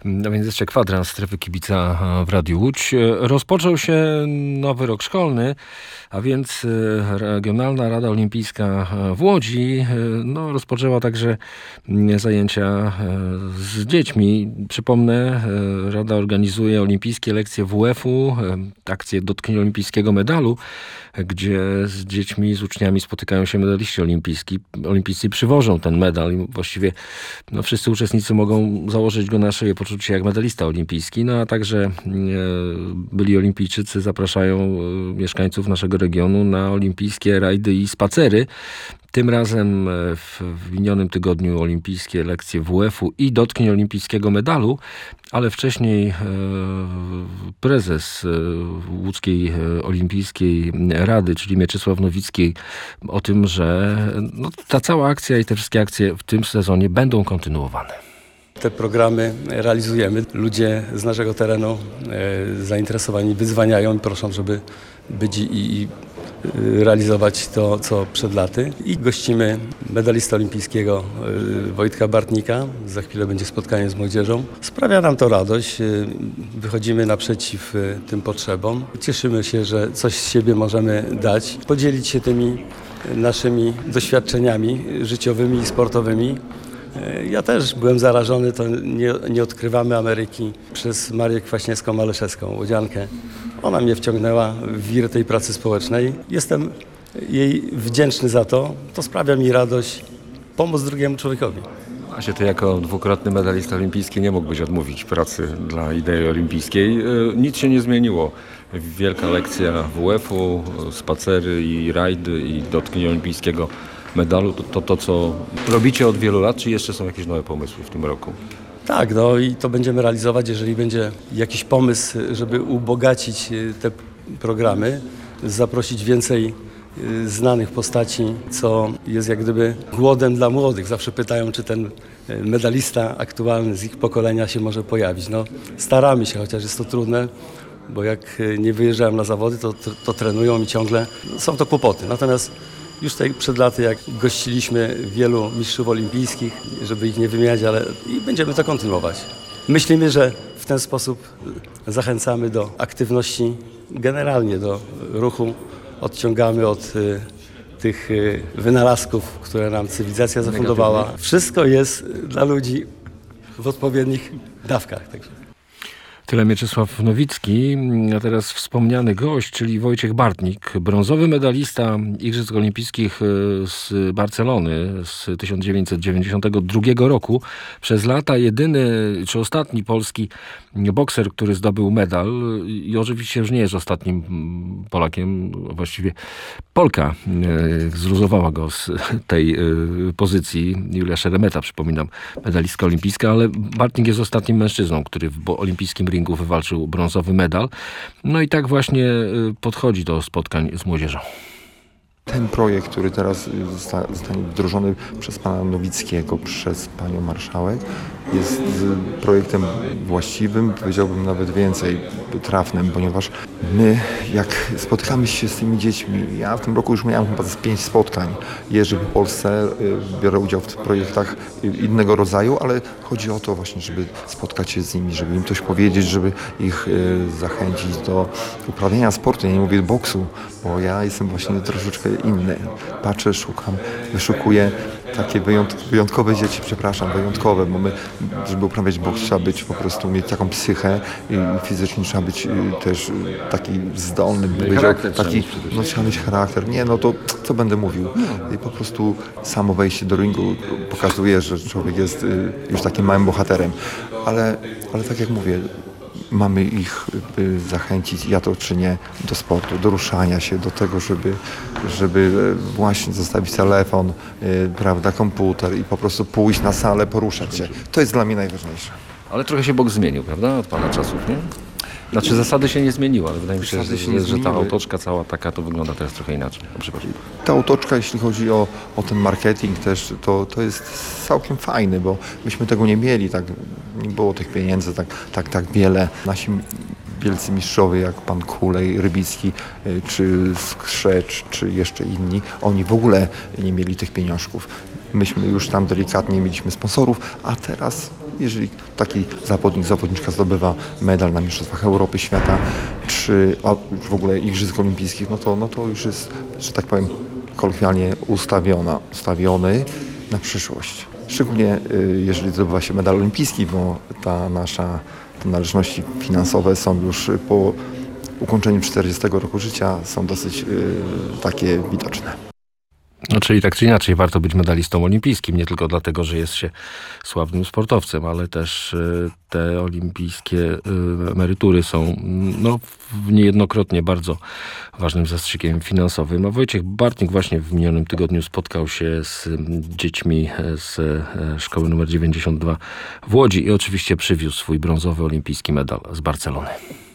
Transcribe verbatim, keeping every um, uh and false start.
a więc jeszcze kwadrans strefy kibica w Radiu Łódź. Rozpoczął się nowy rok szkolny, a więc Regionalna Rada Olimpijska w Łodzi no, rozpoczęła także zajęcia z dziećmi. Przypomnę, Rada organizuje olimpijskie lekcje W F u, akcję Dotknij olimpijskiego medalu, gdzie z dziećmi, z uczniami spotykają się medaliści olimpijski. Olimpijscy przywożą ten medal i właściwie no, wszyscy uczestnicy mogą założyć go na szyję, poczuć się jak medalista olimpijski. No a także e, byli olimpijczycy zapraszają e, mieszkańców naszego regionu na olimpijskie rajdy i spacery. Tym razem w, w minionym tygodniu olimpijskie lekcje W F u i Dotknij olimpijskiego medalu, ale wcześniej e, prezes e, Łódzkiej e, Olimpijskiej Rady, czyli Mieczysław Nowicki, o tym, że no, ta cała akcja i te wszystkie akcje w tym sezonie będą kontynuowane. Te programy realizujemy. Ludzie z naszego terenu e, zainteresowani wyzwaniają i proszą, żeby być i, i realizować to, co przed laty. I gościmy medalistę olimpijskiego e, Wojtka Bartnika. Za chwilę będzie spotkanie z młodzieżą. Sprawia nam to radość. E, wychodzimy naprzeciw e, tym potrzebom. Cieszymy się, że coś z siebie możemy dać. Podzielić się tymi naszymi doświadczeniami życiowymi i sportowymi. Ja też byłem zarażony, to nie, nie odkrywamy Ameryki, przez Marię Kwaśniewską-Maleszewską, łodziankę. Ona mnie wciągnęła w wir tej pracy społecznej. Jestem jej wdzięczny za to. To sprawia mi radość pomóc drugiemu człowiekowi. A się ty jako dwukrotny medalista olimpijski nie mógłbyś odmówić pracy dla idei olimpijskiej. Nic się nie zmieniło. Wielka lekcja W F u, spacery i rajdy i Dotknij olimpijskiego medalu, to, to to, co robicie od wielu lat, czy jeszcze są jakieś nowe pomysły w tym roku? Tak, no i to będziemy realizować, jeżeli będzie jakiś pomysł, żeby ubogacić te programy, zaprosić więcej znanych postaci, co jest jak gdyby głodem dla młodych. Zawsze pytają, czy ten medalista aktualny z ich pokolenia się może pojawić. No, staramy się, chociaż jest to trudne, bo jak nie wyjeżdżałem na zawody, to, to, to trenują i ciągle są to kłopoty. Natomiast już tutaj przed laty, jak gościliśmy wielu mistrzów olimpijskich, żeby ich nie wymieniać, ale i będziemy to kontynuować. Myślimy, że w ten sposób zachęcamy do aktywności, generalnie do ruchu. Odciągamy od y, tych y, wynalazków, które nam cywilizacja zafundowała. Wszystko jest dla ludzi w odpowiednich dawkach. Także. Tyle Mieczysław Nowicki, a teraz wspomniany gość, czyli Wojciech Bartnik, brązowy medalista Igrzysk Olimpijskich z Barcelony z tysiąc dziewięćset dziewięćdziesiątego drugiego roku. Przez lata jedyny, czy ostatni polski bokser, który zdobył medal i oczywiście już nie jest ostatnim Polakiem, właściwie Polka zluzowała go z tej pozycji. Julia Szeremeta, przypominam, medalistka olimpijska, ale Bartnik jest ostatnim mężczyzną, który w olimpijskim ringu wywalczył brązowy medal. No i tak właśnie podchodzi do spotkań z młodzieżą. Ten projekt, który teraz zostanie wdrożony przez pana Nowickiego, przez panią marszałek, jest projektem właściwym, powiedziałbym nawet więcej, trafnym, ponieważ my, jak spotykamy się z tymi dziećmi, ja w tym roku już miałem chyba z pięć spotkań, jeżdżę po Polsce, biorę udział w projektach innego rodzaju, ale chodzi o to właśnie, żeby spotkać się z nimi, żeby im coś powiedzieć, żeby ich zachęcić do uprawiania sportu. Ja nie mówię boksu, bo ja jestem właśnie troszeczkę inny. Patrzę, szukam, wyszukuję takie wyjątkowe dzieci, przepraszam, wyjątkowe, bo my, żeby uprawiać boks, trzeba być po prostu, mieć taką psychę i fizycznie trzeba być też taki zdolny, by powiedział, taki, no trzeba mieć charakter. Nie, no to co będę mówił? I po prostu samo wejście do ringu pokazuje, że człowiek jest już takim małym bohaterem. Ale, ale tak jak mówię, mamy ich zachęcić, ja to czynię, do sportu, do ruszania się, do tego, żeby, żeby właśnie zostawić telefon, prawda, komputer i po prostu pójść na salę, poruszać się. To jest dla mnie najważniejsze. Ale trochę się boks zmienił, prawda, od pana czasów, nie? Znaczy zasady się nie zmieniły, ale wydaje mi się, że, się że ta otoczka cała taka to wygląda teraz trochę inaczej. Ta otoczka, jeśli chodzi o, o ten marketing też, to, to jest całkiem fajny, bo myśmy tego nie mieli, tak, nie było tych pieniędzy tak, tak, tak wiele. Nasi wielcy mistrzowie jak pan Kulej, Rybicki, czy Skrzecz, czy jeszcze inni, oni w ogóle nie mieli tych pieniążków. Myśmy już tam delikatnie mieliśmy sponsorów, a teraz Jeżeli taki zawodnik, zawodniczka zdobywa medal na Mistrzostwach Europy, Świata, czy a w ogóle Igrzysk Olimpijskich, no to, no to już jest, że tak powiem, kolokwialnie ustawiona, ustawiony na przyszłość. Szczególnie jeżeli zdobywa się medal olimpijski, bo ta nasza te należności finansowe są już po ukończeniu czterdziestego roku życia są dosyć y, takie widoczne. No, czyli tak czy inaczej warto być medalistą olimpijskim, nie tylko dlatego, że jest się sławnym sportowcem, ale też y, te olimpijskie y, emerytury są no, niejednokrotnie bardzo ważnym zastrzykiem finansowym. A Wojciech Bartnik właśnie w minionym tygodniu spotkał się z dziećmi z szkoły numer dziewięćdziesiąt dwa w Łodzi i oczywiście przywiózł swój brązowy olimpijski medal z Barcelony.